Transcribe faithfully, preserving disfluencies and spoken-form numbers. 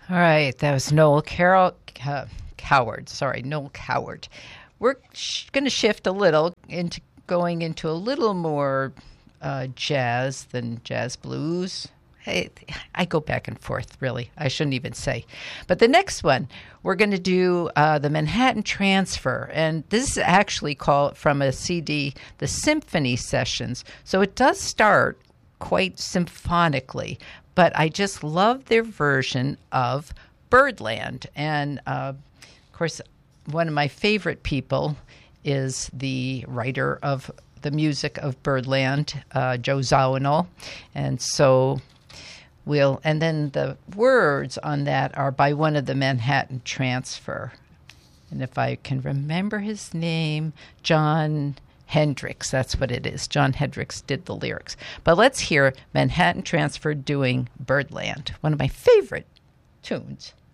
All right, that was Noel Carroll, uh, Coward. Sorry, Noel Coward. We're sh- going to shift a little into going into a little more uh, jazz than jazz blues. Hey, I go back and forth, really. I shouldn't even say. But the next one, we're going to do uh, the Manhattan Transfer. And this is actually called from a C D, the Symphony Sessions. So it does start quite symphonically. But I just love their version of Birdland. And, uh, of course, one of my favorite people is the writer of the music of Birdland, uh, Joe Zawinul. And so we'll, and then the words on that are by one of the Manhattan Transfer. And if I can remember his name, John Hendricks, that's what it is. John Hendricks did the lyrics. But let's hear Manhattan Transfer doing Birdland, one of my favorite tunes.